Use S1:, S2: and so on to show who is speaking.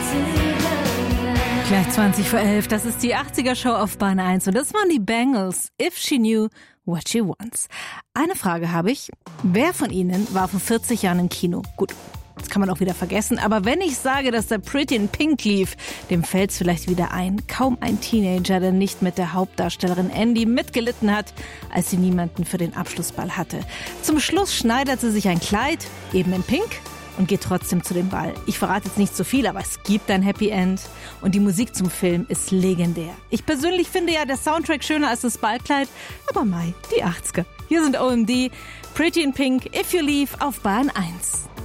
S1: Gleich 20 vor 11, das ist die 80er-Show auf Bahn 1 und das waren die Bangles, If She Knew What She Wants. Eine Frage habe ich, wer von Ihnen war vor 40 Jahren im Kino? Gut, das kann man auch wieder vergessen, aber wenn ich sage, dass der Pretty in Pink lief, dem fällt's vielleicht wieder ein. Kaum ein Teenager, der nicht mit der Hauptdarstellerin Andy mitgelitten hat, als sie niemanden für den Abschlussball hatte. Zum Schluss schneidet sie sich ein Kleid, eben in Pink, und geht trotzdem zu dem Ball. Ich verrate jetzt nicht so viel, aber es gibt ein Happy End und die Musik zum Film ist legendär. Ich persönlich finde ja der Soundtrack schöner als das Ballkleid, aber die 80er. Hier sind OMD, Pretty in Pink, If You Leave auf Bahn 1.